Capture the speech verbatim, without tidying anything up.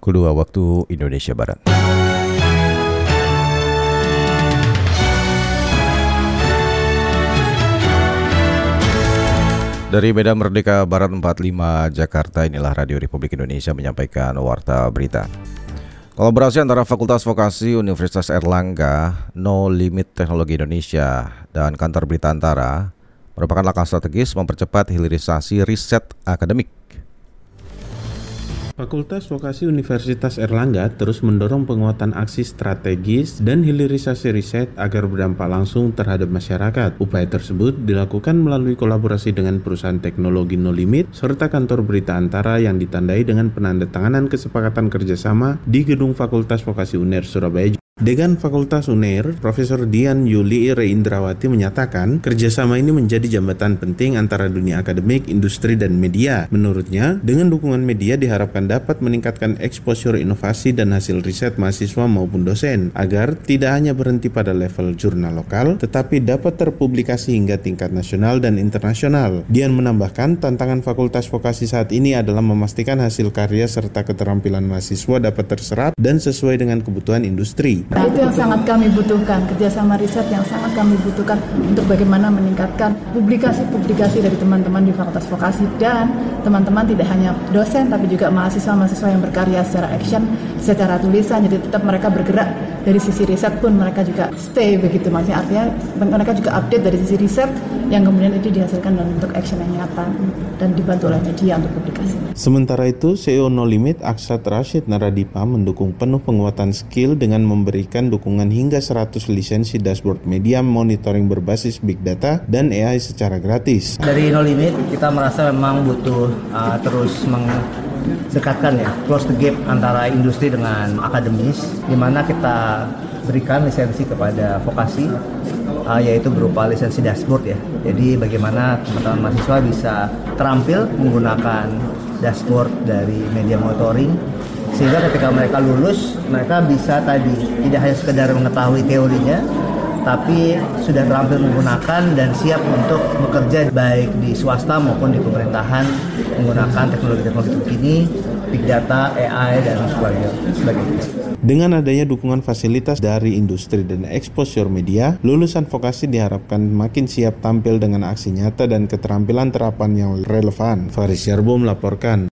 pukul dua waktu Indonesia Barat. Dari Medan Merdeka Barat empat puluh lima Jakarta, inilah Radio Republik Indonesia menyampaikan warta berita. Kolaborasi antara Fakultas Vokasi Universitas Airlangga, No Limit Teknologi Indonesia, dan Kantor Berita Antara merupakan langkah strategis mempercepat hilirisasi riset akademik. Fakultas Vokasi Universitas Airlangga terus mendorong penguatan aksi strategis dan hilirisasi riset agar berdampak langsung terhadap masyarakat. Upaya tersebut dilakukan melalui kolaborasi dengan perusahaan teknologi No Limit serta Kantor Berita Antara yang ditandai dengan penandatanganan kesepakatan kerjasama di Gedung Fakultas Vokasi U N E R Surabaya. Dekan Fakultas U N E R, Profesor Dian Yuli Reindrawati menyatakan kerjasama ini menjadi jembatan penting antara dunia akademik, industri, dan media. Menurutnya, dengan dukungan media diharapkan dapat meningkatkan exposure inovasi dan hasil riset mahasiswa maupun dosen, agar tidak hanya berhenti pada level jurnal lokal, tetapi dapat terpublikasi hingga tingkat nasional dan internasional. Dian menambahkan, tantangan Fakultas Vokasi saat ini adalah memastikan hasil karya serta keterampilan mahasiswa dapat terserap dan sesuai dengan kebutuhan industri. Nah, itu yang sangat kami butuhkan, kerjasama riset yang sangat kami butuhkan untuk bagaimana meningkatkan publikasi-publikasi dari teman-teman di Fakultas Vokasi dan teman-teman tidak hanya dosen tapi juga mahasiswa-mahasiswa yang berkarya secara action, secara tulisan, jadi tetap mereka bergerak dari sisi riset pun mereka juga stay begitu, maksudnya artinya mereka juga update dari sisi riset yang kemudian itu dihasilkan dalam bentuk action yang nyata dan dibantu oleh media untuk publikasi. Sementara itu, C E O No Limit Aksat Rashid Naradipa mendukung penuh penguatan skill dengan memberikan dukungan hingga seratus lisensi dashboard media monitoring berbasis big data dan A I secara gratis. Dari No Limit kita merasa memang butuh uh, terus mendekatkan ya, close the gap antara industri dengan akademis, di mana kita berikan lisensi kepada vokasi, uh, yaitu berupa lisensi dashboard ya. Jadi bagaimana teman-teman mahasiswa bisa terampil menggunakan dashboard dari media monitoring, sehingga ketika mereka lulus, mereka bisa tadi tidak hanya sekedar mengetahui teorinya, tapi sudah terampil menggunakan dan siap untuk bekerja baik di swasta maupun di pemerintahan menggunakan teknologi-teknologi terkini, big data, A I, dan sebagainya. Dengan adanya dukungan fasilitas dari industri dan exposure media, lulusan vokasi diharapkan makin siap tampil dengan aksi nyata dan keterampilan terapan yang relevan. Faris Yarbo melaporkan.